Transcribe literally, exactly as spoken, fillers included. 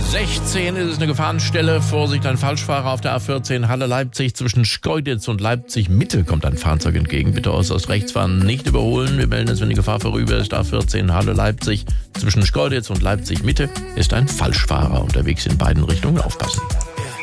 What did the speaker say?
sechzehn ist es eine Gefahrenstelle. Vorsicht, ein Falschfahrer auf der A vierzehn Halle-Leipzig. Zwischen Schkeuditz und Leipzig-Mitte kommt ein Fahrzeug entgegen. Bitte aus, aus rechts fahren, nicht überholen. Wir melden es, wenn die Gefahr vorüber ist. A vierzehn Halle-Leipzig. Zwischen Schkeuditz und Leipzig-Mitte ist ein Falschfahrer unterwegs in beiden Richtungen. Aufpassen.